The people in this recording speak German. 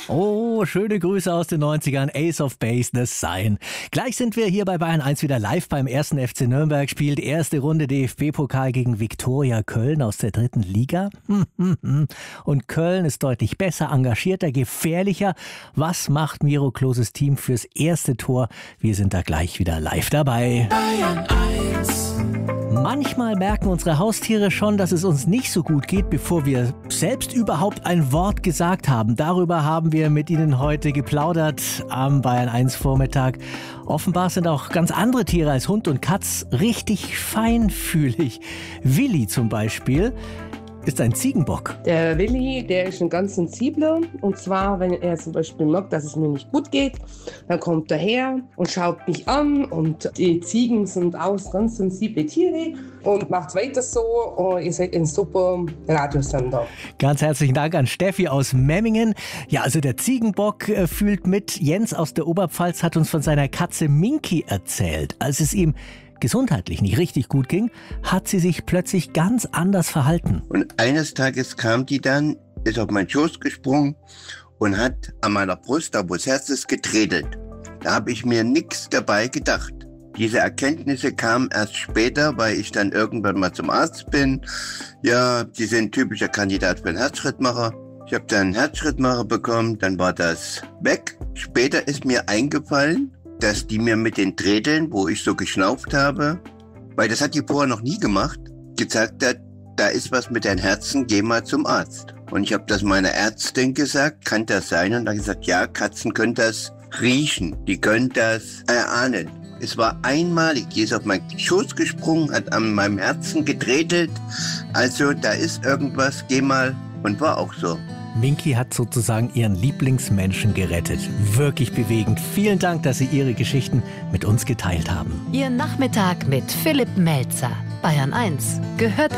Oh, schöne Grüße aus den 90ern. Ace of Base, The Sign. Gleich sind wir hier bei Bayern 1 wieder live beim 1. FC Nürnberg. Spielt erste Runde DFB-Pokal gegen Viktoria Köln aus der 3. Liga. Und Köln ist deutlich besser, engagierter, gefährlicher. Was macht Miro Kloses Team fürs erste Tor? Wir sind da gleich wieder live dabei. Bayern 1. Manchmal merken unsere Haustiere schon, dass es uns nicht so gut geht, bevor wir selbst überhaupt ein Wort gesagt haben. Darüber haben wir mit Ihnen heute geplaudert am Bayern 1 Vormittag. Offenbar sind auch ganz andere Tiere als Hund und Katz richtig feinfühlig. Willi zum Beispiel ist ein Ziegenbock. Der Willi, der ist ein ganz sensibler. Und zwar, wenn er zum Beispiel merkt, dass es mir nicht gut geht, dann kommt er her und schaut mich an. Und die Ziegen sind auch ganz sensible Tiere. Und macht weiter so. Und ihr seid ein super Radiosender. Ganz herzlichen Dank an Steffi aus Memmingen. Ja, also der Ziegenbock fühlt mit. Jens aus der Oberpfalz hat uns von seiner Katze Minky erzählt. Als es ihm gesundheitlich nicht richtig gut ging, hat sie sich plötzlich ganz anders verhalten. Und eines Tages kam die dann, ist auf meinen Schoß gesprungen und hat an meiner Brust, da wo das Herz ist, getredelt. Da habe ich mir nichts dabei gedacht. Diese Erkenntnisse kamen erst später, weil ich dann irgendwann mal zum Arzt bin. Ja, die sind ein typischer Kandidat für einen Herzschrittmacher. Ich habe dann einen Herzschrittmacher bekommen, dann war das weg. Später ist mir eingefallen, dass die mir mit den Tredeln, wo ich so geschnauft habe, weil das hat die vorher noch nie gemacht, gesagt hat, da ist was mit deinem Herzen, geh mal zum Arzt. Und ich habe das meiner Ärztin gesagt, kann das sein? Und dann gesagt, ja, Katzen können das riechen, die können das erahnen. Es war einmalig, die ist auf meinen Schoß gesprungen, hat an meinem Herzen getretelt, also da ist irgendwas, geh mal, und war auch so. Minky hat sozusagen ihren Lieblingsmenschen gerettet. Wirklich bewegend. Vielen Dank, dass Sie Ihre Geschichten mit uns geteilt haben. Ihr Nachmittag mit Philipp Melzer. Bayern 1 gehört